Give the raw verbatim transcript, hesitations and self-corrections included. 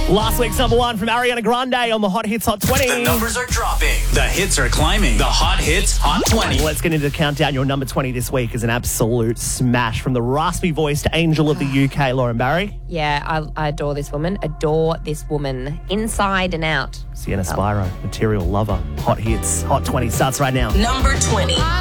Last week's number one from Ariana Grande on the Hot Hits Hot twenty. The numbers are dropping. The hits are climbing. The Hot Hits Hot twenty. Let's get into the countdown. Your number twenty this week is an absolute smash from the raspy voiced angel of the U K, Lauren Barry. Yeah, I, I adore this woman. Adore this woman inside and out. Sienna Spyro, Material Lover. Hot Hits Hot twenty starts right now. Number twenty.